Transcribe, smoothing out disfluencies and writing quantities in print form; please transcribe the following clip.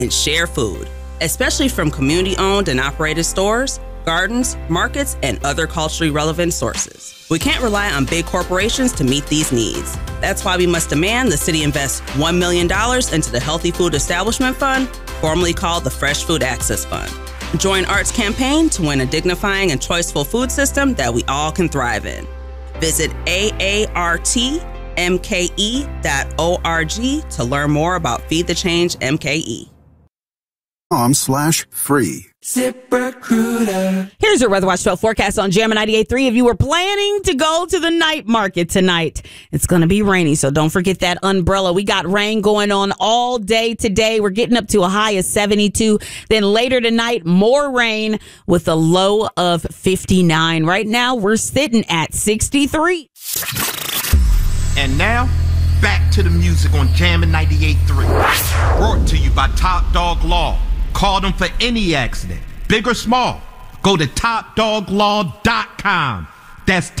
and share food, especially from community-owned and operated stores, gardens, markets, and other culturally relevant sources. We can't rely on big corporations to meet these needs. That's why we must demand the city invest $1 million into the Healthy Food Establishment Fund, formerly called the Fresh Food Access Fund. Join ART's campaign to win a dignifying and choiceful food system that we all can thrive in. Visit aartmke.org to learn more about Feed the Change MKE. .com/free. ZipRecruiter. Here's your Weather Watch 12 forecast on Jammin' 98.3. If you were planning to go to the night market tonight, it's going to be rainy, so don't forget that umbrella. We got rain going on all day today. We're getting up to a high of 72. Then later tonight, more rain with a low of 59. Right now, we're sitting at 63. And now, back to the music on Jammin' 98.3. Brought to you by Top Dog Law. Call them for any accident, big or small. Go to TopDogLaw.com. That's